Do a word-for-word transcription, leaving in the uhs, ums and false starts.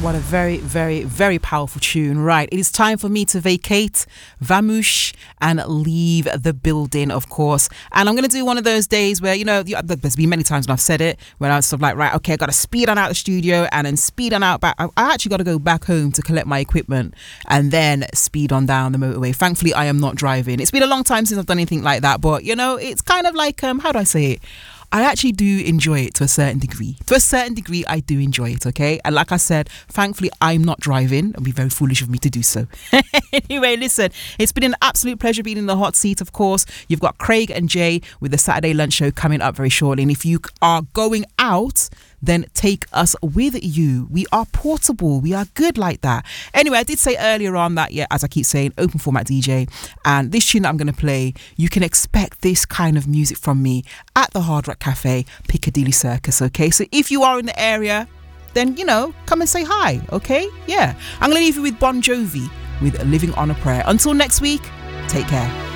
What a very, very, very powerful tune. Right, it is time for me to vacate, vamoosh, and leave the building, of course. And I'm going to do one of those days where, you know, there's been many times when I've said it, when I was sort of like, right, okay, I got to speed on out the studio and then speed on out back. I actually got to go back home to collect my equipment and then speed on down the motorway. Thankfully, I am not driving. It's been a long time since I've done anything like that, but, you know, it's kind of like, um, how do I say it? I actually do enjoy it to a certain degree. To a certain degree, I do enjoy it, okay? And like I said, thankfully, I'm not driving. It'd be very foolish of me to do so. Anyway, listen, it's been an absolute pleasure being in the hot seat, of course. You've got Craig and Jay with the Saturday Lunch Show coming up very shortly. And if you are going out, then take us with you. We are portable. We are good like that. Anyway, I did say earlier on that, yeah, as I keep saying, open format D J. And this tune that I'm going to play, you can expect this kind of music from me at the Hard Rock Cafe, Piccadilly Circus, okay? So if you are in the area, then, you know, come and say hi, okay? Yeah. I'm going to leave you with Bon Jovi with Living on a Prayer. Until next week, take care.